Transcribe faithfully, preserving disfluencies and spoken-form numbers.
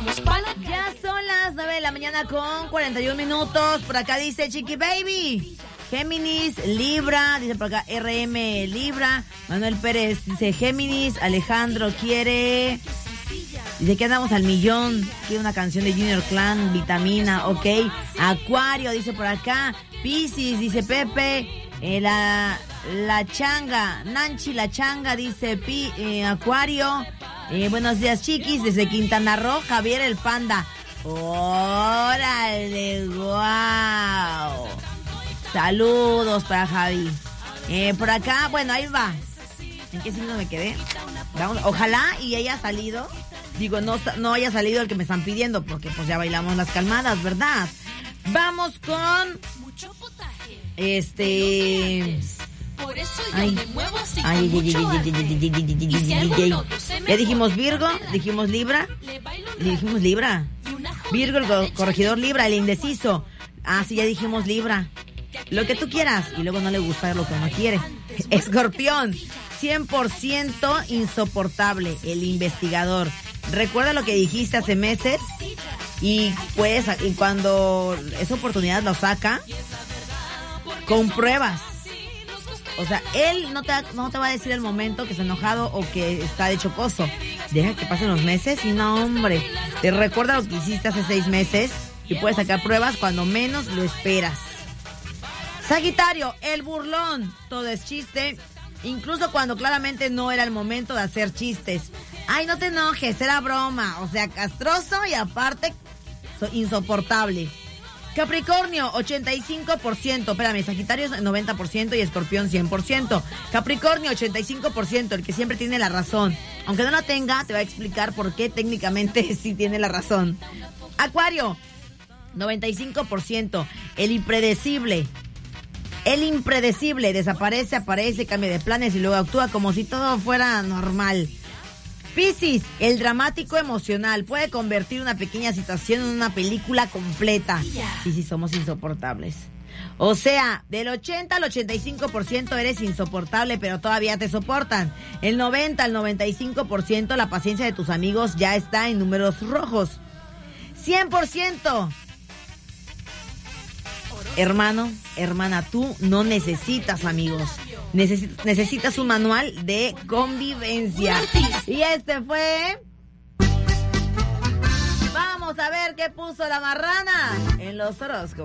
Ya son las nueve de la mañana con cuarenta y un minutos. Por acá dice Chiqui Baby. Géminis, Libra, dice por acá R M Libra. Manuel Pérez dice Géminis. Alejandro quiere... Dice que andamos al millón. Quiere una canción de Junior Clan, Vitamina, ok. Acuario, dice por acá. Piscis, dice Pepe. Eh, la, la changa, Nanchi la changa, dice Pi, eh, Acuario. Eh, buenos días, chiquis, desde Quintana Roo, Javier el Panda. ¡Órale, guau! Saludos para Javi. Eh, por acá, bueno, ahí va. ¿En qué signo me quedé? Vamos, ojalá y haya salido. Digo, no, no haya salido el que me están pidiendo, porque pues ya bailamos las calmadas, ¿verdad? Vamos con... Este... Por eso yo me muevo así con Ay, mucho arte. Y si algo no luce ya dijimos Virgo, dijimos Libra, dijimos Libra. Virgo, el co- corregidor Libra, el indeciso. Ah, sí, ya dijimos Libra. Lo que tú quieras. Y luego no le gusta lo que uno quiere. Escorpión, cien por ciento insoportable, el investigador. Recuerda lo que dijiste hace meses. Y pues, y cuando esa oportunidad lo saca, con pruebas. O sea, él no te, no te va a decir el momento que está enojado o que está de chocoso. Deja que pasen los meses y no, hombre. Te recuerda lo que hiciste hace seis meses y puedes sacar pruebas cuando menos lo esperas. Sagitario, el burlón. Todo es chiste, incluso cuando claramente no era el momento de hacer chistes. Ay, no te enojes, era broma. O sea, castroso y aparte insoportable. Capricornio, ochenta y cinco por ciento. Espérame, Sagitario es noventa por ciento y Escorpión cien por ciento. Capricornio, ochenta y cinco por ciento, el que siempre tiene la razón. Aunque no la tenga, te va a explicar por qué técnicamente sí tiene la razón. Acuario, noventa y cinco por ciento, el impredecible. El impredecible desaparece, aparece, cambia de planes y luego actúa como si todo fuera normal. Piscis, el dramático emocional, puede convertir una pequeña situación en una película completa. Y si somos insoportables. O sea, del ochenta al ochenta y cinco por ciento eres insoportable, pero todavía te soportan. El noventa al noventa y cinco por ciento la paciencia de tus amigos ya está en números rojos. cien por ciento. Hermano, hermana, tú no necesitas amigos. Necesitas, necesitas un manual de convivencia. Y este fue... Vamos a ver qué puso la marrana en los horóscopos.